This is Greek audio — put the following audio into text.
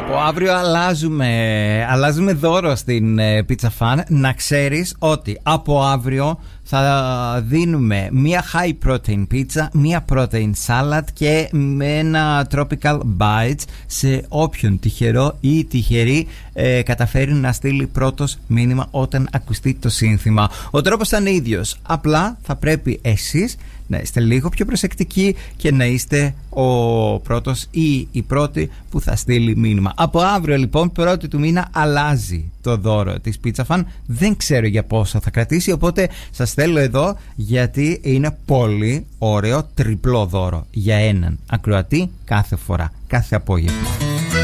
Από αύριο αλλάζουμε δώρο στην Pizza Fan. Να ξέρεις ότι από αύριο θα δίνουμε μία high protein pizza, μία protein salad και με ένα tropical bites σε όποιον τυχερό ή τυχερή καταφέρει να στείλει πρώτος μήνυμα όταν ακουστεί το σύνθημα. Ο τρόπος θα είναι ίδιος, απλά θα πρέπει εσείς να είστε λίγο πιο προσεκτικοί και να είστε ο πρώτος ή η πρώτη που θα στείλει μήνυμα. Από αύριο λοιπόν, πρώτη του μήνα, αλλάζει το δώρο της Pizza Fan. Δεν ξέρω για πόσο θα κρατήσει, οπότε σας θέλω εδώ γιατί είναι πολύ ωραίο τριπλό δώρο για έναν ακροατή κάθε φορά, κάθε απόγευμα.